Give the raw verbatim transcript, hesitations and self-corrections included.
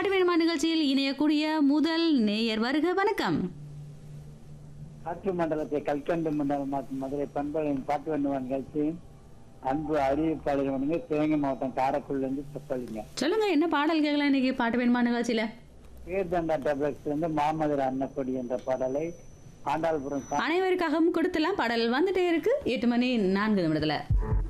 பாட்டு வேணுமா நிகழ்ச்சியில் இணையக்கூடிய முதல் நேயர் வருக. வணக்கம். காற்று மண்டலத்தை கல்கண்டு மண்டலமாக்கும் மதுரை பண்பலையின் பாட்டு வேண்டுமா நிகழ்ச்சி அன்பு அறிவிப்பாளர் வந்து சிவகங்கை மாவட்டம் காரைக்குடில இருந்து சொல்லிங்க. சொல்லுங்க, என்ன பாடல் கேட்கலாம் இன்னைக்கு பாட்டு வேணுமா நிகழ்ச்சியில? பேர்தண்டா டேப்லெட்ஸ் வந்து மாமதுர அன்னப்படி என்ற பாடலை ஆண்டாள்புரம் அனைவருக்காகவும் கொடுத்தலாம். பாடல் வந்துட்டே இருக்கு. எட்டு மணி நான்கு நிமிடத்துல